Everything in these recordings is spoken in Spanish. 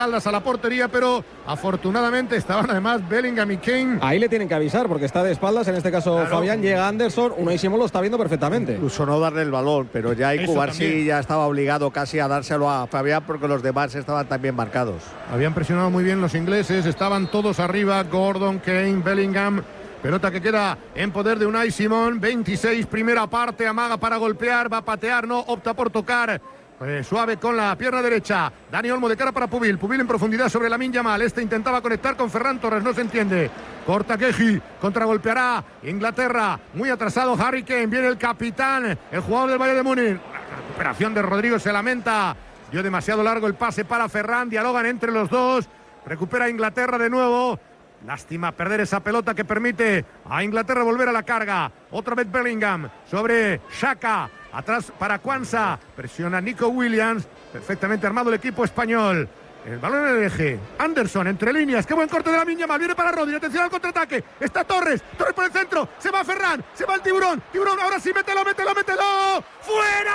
a la portería, pero afortunadamente estaban además Bellingham y Kane. Ahí le tienen que avisar porque está de espaldas, en este caso claro. Fabián, llega Anderson, Unai Simón lo está viendo perfectamente. Incluso no darle el balón, pero ya Cubarsí ya estaba obligado casi a dárselo a Fabián porque los demás estaban también marcados. Habían presionado muy bien los ingleses, estaban todos arriba, Gordon, Kane, Bellingham. Pelota que queda en poder de Unai Simón, 26, primera parte, amaga para golpear, va a patear, no, opta por tocar. Suave con la pierna derecha. Dani Olmo de cara para Pubil. Pubil en profundidad sobre Lamine Yamal. Este intentaba conectar con Ferran Torres. No se entiende. Corta Keji. Contragolpeará Inglaterra. Muy atrasado Harry Kane. Viene el capitán. El jugador del Bayern de Múnich. La recuperación de Rodrigo se lamenta. Dio demasiado largo el pase para Ferran. Dialogan entre los dos. Recupera Inglaterra de nuevo. Lástima perder esa pelota que permite a Inglaterra volver a la carga. Otra vez Bellingham sobre Xhaka. Atrás para Quansah. Presiona Nico Williams. Perfectamente armado el equipo español. El balón en el eje. Anderson entre líneas. Qué buen corte de Lamine Yamal. Viene para Rodri. Atención al contraataque. Está Torres. Torres por el centro. Se va Ferran. Se va el Tiburón. Tiburón. Ahora sí. Mételo. ¡Fuera!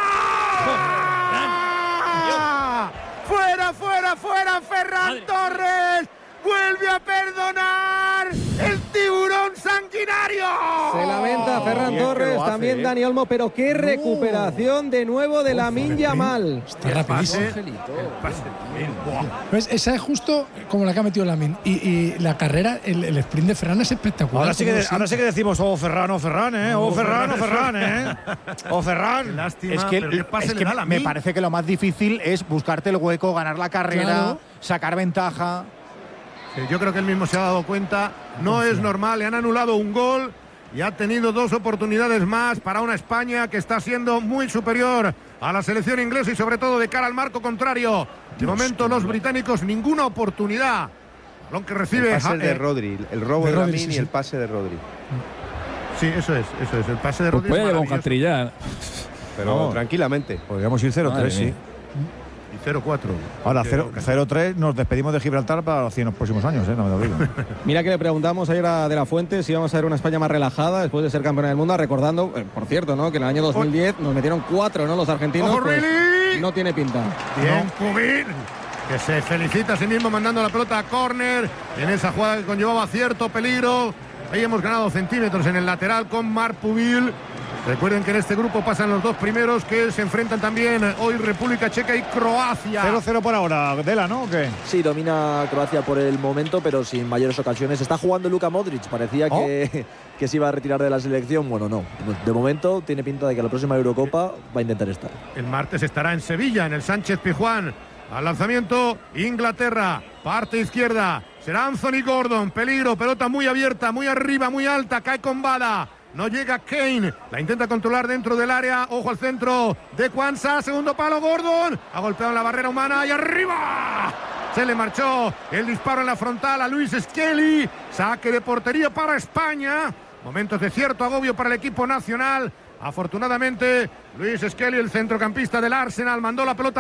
¡Fuera! Ferran Torres. Vuelve a perdonar el Tiburón sanguinario. Se lamenta Ferran Torres, también Dani Olmo, pero qué recuperación de nuevo de Lamine Yamal. Está rapidísimo. Pues esa es justo como la que ha metido Lamine. Y la carrera, el sprint de Ferran es espectacular. Ahora sí que decimos, Ferran, Lástima, es que me parece que lo más difícil es buscarte el hueco, ganar la carrera, claro. Sacar ventaja. Yo creo que él mismo se ha dado cuenta, no es normal, le han anulado un gol y ha tenido dos oportunidades más para una España que está siendo muy superior a la selección inglesa y sobre todo de cara al marco contrario. De momento los británicos ninguna oportunidad. Balón que recibe el pase de Rodri, el robo de Lamine y el pase de Rodri. Sí, eso es, el pase de Rodri. Puede llevar un hat-trick, pero tranquilamente. Podríamos ir 0-3, sí. 0-4. Ahora, 0-3, nos despedimos de Gibraltar para los 100 próximos años, no me lo digo. Mira que le preguntamos ayer a De La Fuente si íbamos a ver una España más relajada después de ser campeona del mundo, recordando, por cierto, ¿no? Que en el año 2010 nos metieron 4, ¿no? Los argentinos. Pues, no tiene pinta. Bien, Pubil, que se felicita a sí mismo mandando la pelota a córner en esa jugada que conllevaba cierto peligro. Ahí hemos ganado centímetros en el lateral con Marc Pubil. Recuerden que en este grupo pasan los dos primeros que se enfrentan también hoy República Checa y Croacia. 0-0 por ahora, Dela, ¿no? ¿O qué? Sí, domina Croacia por el momento, pero sin mayores ocasiones. Está jugando Luka Modric, parecía que se iba a retirar de la selección. Bueno, no. De momento tiene pinta de que la próxima Eurocopa va a intentar estar. El martes estará en Sevilla, en el Sánchez Pizjuán. Al lanzamiento, Inglaterra, parte izquierda. Será Anthony Gordon, peligro, pelota muy abierta, muy arriba, muy alta, cae con Bada. No llega Kane, la intenta controlar dentro del área. Ojo al centro de Quansah, segundo palo Gordon. Ha golpeado en la barrera humana y arriba. Se le marchó el disparo en la frontal a Luis Skelly. Saque de portería para España. Momentos de cierto agobio para el equipo nacional. Afortunadamente, Luis Skelly, el centrocampista del Arsenal, mandó la pelota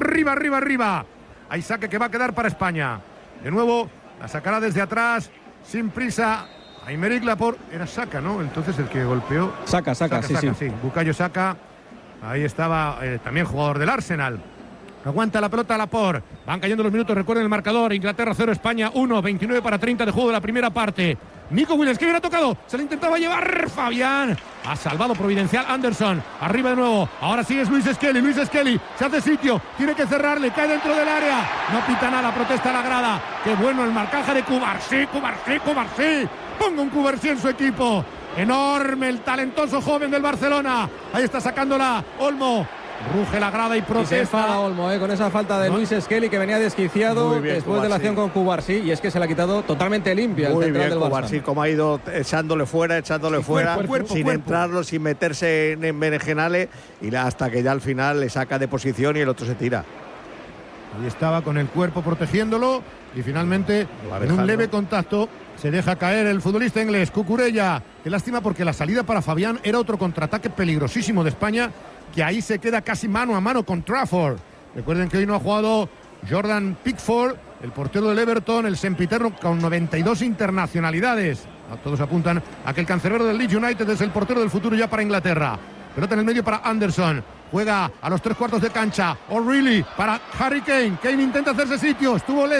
arriba. Hay saque que va a quedar para España. De nuevo, la sacará desde atrás, sin prisa. Aymeric Laporte, era Saka, ¿no? Entonces el que golpeó. Saka, sí. Bukayo Saka, ahí estaba también jugador del Arsenal. Aguanta la pelota Laporte. Van cayendo los minutos, recuerden el marcador. Inglaterra 0, España 1, 29 para 30 de juego de la primera parte. Nico Williams, que bien ha tocado. Se le intentaba llevar Fabián. Ha salvado providencial Anderson. Arriba de nuevo. Ahora sí es Luis Skelly. Se hace sitio. Tiene que cerrarle. Cae dentro del área. No pita nada. Protesta la grada. Qué bueno el marcaje de Cubarsí. Ponga un Cubarsí en su equipo. Enorme el talentoso joven del Barcelona. Ahí está sacándola Olmo. Ruge la grada y protesta. Y se enfada Olmo, con esa falta de Luis Skelly, que venía desquiciado después de la acción con Cubarsí, y es que se le ha quitado totalmente limpia. Muy bien Cubarsí, como ha ido echándole fuera, sin entrarlo, sin meterse en berenjenales, y hasta que ya al final le saca de posición y el otro se tira. Ahí estaba con el cuerpo protegiéndolo y finalmente en un leve contacto se deja caer el futbolista inglés Cucurella. Qué lástima, porque la salida para Fabián era otro contraataque peligrosísimo de España, que ahí se queda casi mano a mano con Trafford. Recuerden que hoy no ha jugado Jordan Pickford, el portero del Everton, el sempiterno con 92 internacionalidades. Todos apuntan a que el cancerbero del Leeds United es el portero del futuro ya para Inglaterra. Pelota en el medio para Anderson. Juega a los 3/4 de cancha. O'Reilly para Harry Kane. Kane intenta hacerse sitio. Estuvo